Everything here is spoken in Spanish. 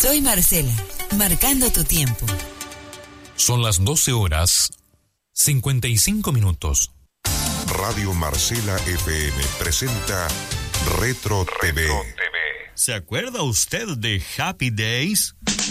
Soy Marcela, marcando tu tiempo. Son las 12:55. Radio Marcela FM presenta Retro TV. ¿Se acuerda usted de Happy Days?